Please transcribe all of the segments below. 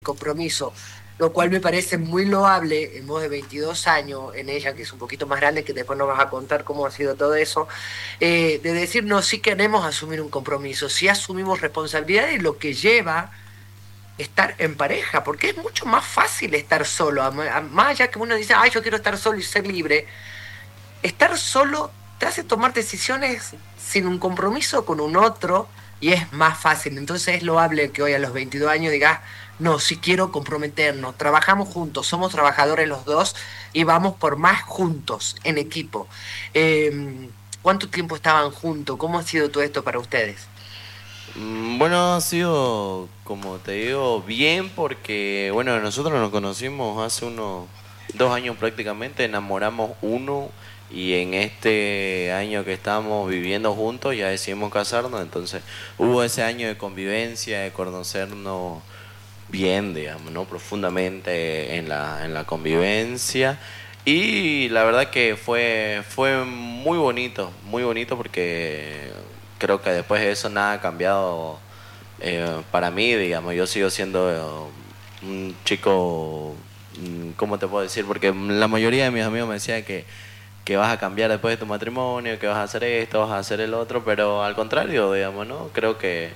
compromiso, lo cual me parece muy loable en vos de 22 años, en ella que es un poquito más grande, que después nos vas a contar cómo ha sido todo eso, de decir, no, sí queremos asumir un compromiso, sí asumimos responsabilidades, lo que lleva estar en pareja, porque es mucho más fácil estar solo, más allá que uno dice, ay, yo quiero estar solo y ser libre, estar solo te hace tomar decisiones sin un compromiso con un otro y es más fácil. Entonces es loable que hoy a los 22 años digas, no, si quiero comprometernos, trabajamos juntos, somos trabajadores los dos y vamos por más juntos, en equipo. ¿Cuánto tiempo estaban juntos? ¿Cómo ha sido todo esto para ustedes? Bueno, ha sido, como te digo, bien porque, bueno, nosotros nos conocimos hace unos 2 años prácticamente, enamoramos uno y en este año que estamos viviendo juntos ya decidimos casarnos, entonces hubo ese año de convivencia, de conocernos bien, digamos, ¿no? Profundamente en la convivencia. Y la verdad que fue muy bonito porque creo que después de eso nada ha cambiado para mí, digamos. Yo sigo siendo un chico, ¿cómo te puedo decir? Porque la mayoría de mis amigos me decían que vas a cambiar después de tu matrimonio, que vas a hacer esto, vas a hacer el otro, pero al contrario, digamos, ¿no? Creo que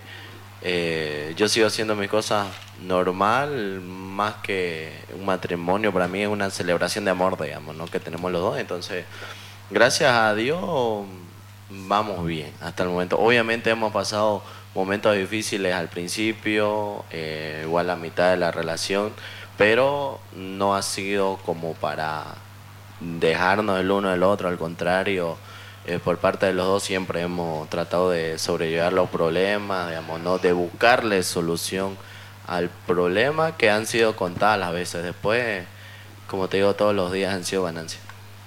yo sigo haciendo mis cosas normal, más que un matrimonio, para mí es una celebración de amor, digamos, ¿no? Que tenemos los dos, entonces, gracias a Dios, vamos bien hasta el momento. Obviamente hemos pasado momentos difíciles al principio, igual a mitad de la relación, pero no ha sido como para dejarnos el uno del otro, al contrario, por parte de los dos siempre hemos tratado de sobrellevar los problemas, digamos, ¿no? De buscarle solución al problema que han sido contadas las veces. Después, como te digo, todos los días han sido ganancias.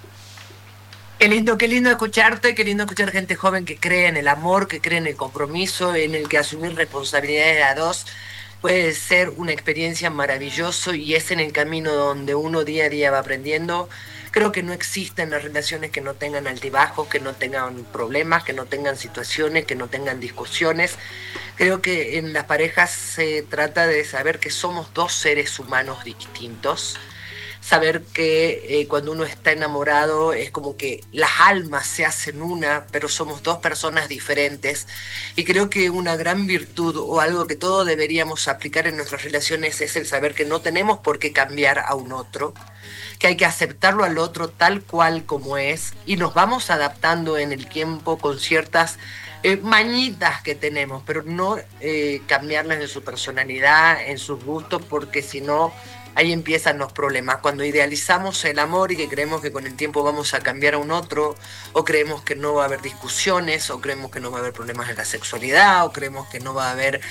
Qué lindo escucharte, qué lindo escuchar gente joven que cree en el amor, que cree en el compromiso, en el que asumir responsabilidades a dos puede ser una experiencia maravillosa y es en el camino donde uno día a día va aprendiendo. Creo que no existen las relaciones que no tengan altibajos, que no tengan problemas, que no tengan situaciones, que no tengan discusiones. Creo que en las parejas se trata de saber que somos dos seres humanos distintos, saber que cuando uno está enamorado es como que las almas se hacen una, pero somos dos personas diferentes. Y creo que una gran virtud o algo que todos deberíamos aplicar en nuestras relaciones es el saber que no tenemos por qué cambiar a un otro, que hay que aceptarlo al otro tal cual como es y nos vamos adaptando en el tiempo con ciertas mañitas que tenemos, pero no cambiarlas en su personalidad, en sus gustos, porque si no ahí empiezan los problemas. Cuando idealizamos el amor y que creemos que con el tiempo vamos a cambiar a un otro, o creemos que no va a haber discusiones, o creemos que no va a haber problemas en la sexualidad, o creemos que no va a haber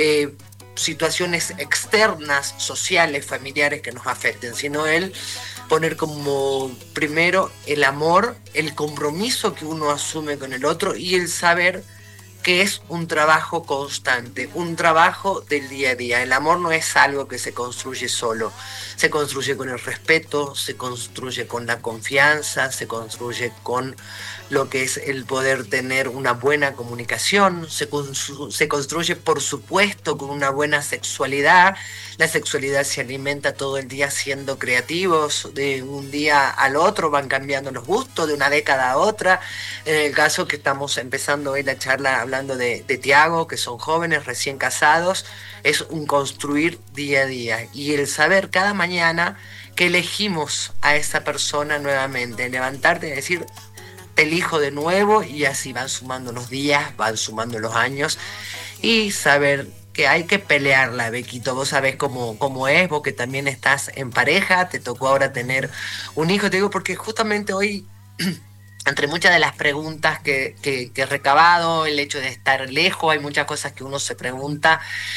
situaciones externas, sociales, familiares que nos afecten, sino el poner como primero el amor, el compromiso que uno asume con el otro y el saber que es un trabajo constante, un trabajo del día a día. El amor no es algo que se construye solo, se construye con el respeto, se construye con la confianza, se construye con lo que es el poder tener una buena comunicación, se construye por supuesto con una buena sexualidad. La sexualidad se alimenta todo el día siendo creativos, de un día al otro van cambiando los gustos, de una década a otra. En el caso que estamos empezando hoy la charla hablando de Tiago, que son jóvenes recién casados, es un construir día a día y el saber cada mañana que elegimos a esa persona nuevamente, levantarte y decir, te elijo de nuevo y así van sumando los días, van sumando los años y saber que hay que pelearla, Bequito. Vos sabés cómo es, vos que también estás en pareja, te tocó ahora tener un hijo, te digo, porque justamente hoy entre muchas de las preguntas que he recabado, el hecho de estar lejos, hay muchas cosas que uno se pregunta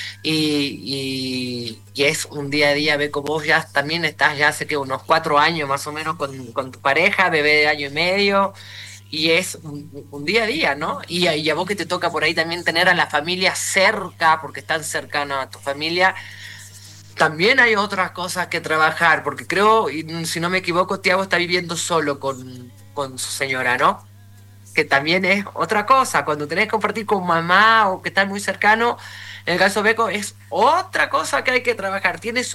y es un día a día, ve como vos ya también estás ya hace que unos 4 años más o menos con tu pareja, bebé de año y medio, y es un día a día, ¿no? Y a vos que te toca por ahí también tener a la familia cerca, porque están cercanos a tu familia, también hay otras cosas que trabajar, porque creo, y si no me equivoco, Tiago está viviendo solo con su señora, ¿no? que también es otra cosa. Cuando tenés que compartir con mamá o que estás muy cercano, en el caso de Beco es otra cosa que hay que trabajar. Tiene